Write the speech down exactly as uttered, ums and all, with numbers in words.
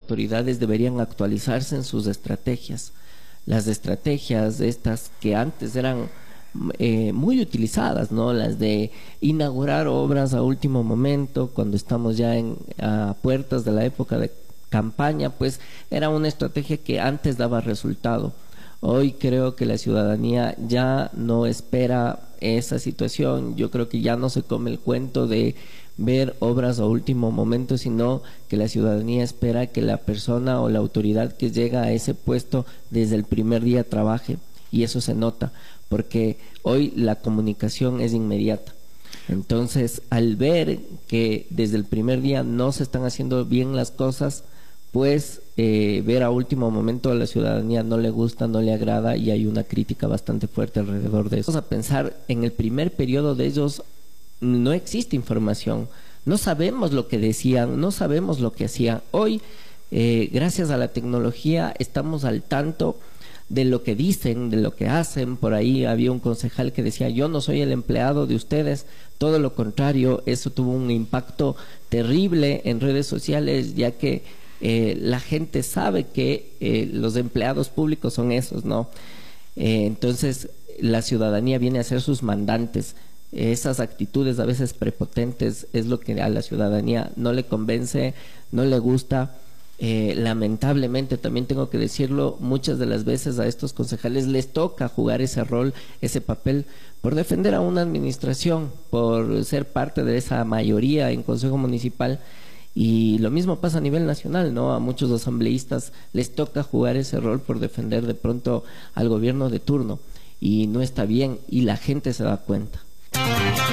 autoridades deberían actualizarse en sus estrategias. Las estrategias estas que antes eran eh, muy utilizadas, ¿no? Las de inaugurar obras a último momento, cuando estamos ya en, a puertas de la época de campaña, pues era una estrategia que antes daba resultado. Hoy creo que la ciudadanía ya no espera esa situación. Yo creo que ya no se come el cuento de ver obras a último momento, sino que la ciudadanía espera que la persona o la autoridad que llega a ese puesto desde el primer día trabaje, y eso se nota, porque hoy la comunicación es inmediata. Entonces, al ver que desde el primer día no se están haciendo bien las cosas, pues eh, ver a último momento a la ciudadanía no le gusta, no le agrada, y hay una crítica bastante fuerte alrededor de eso. Vamos a pensar, en el primer periodo de ellos no existe información, no sabemos lo que decían, no sabemos lo que hacían. Hoy, eh, gracias a la tecnología, estamos al tanto de lo que dicen, de lo que hacen. Por ahí había un concejal que decía: yo no soy el empleado de ustedes, todo lo contrario. Eso tuvo un impacto terrible en redes sociales, ya que eh, la gente sabe que eh, los empleados públicos son esos, ¿no? Eh, entonces la ciudadanía viene a ser sus mandantes. Esas actitudes a veces prepotentes es lo que a la ciudadanía no le convence, no le gusta. Eh, lamentablemente, también tengo que decirlo, muchas de las veces a estos concejales les toca jugar ese rol, ese papel, por defender a una administración, por ser parte de esa mayoría en Consejo Municipal. Y lo mismo pasa a nivel nacional, ¿no? A muchos asambleístas les toca jugar ese rol por defender de pronto al gobierno de turno, y no está bien, y la gente se da cuenta.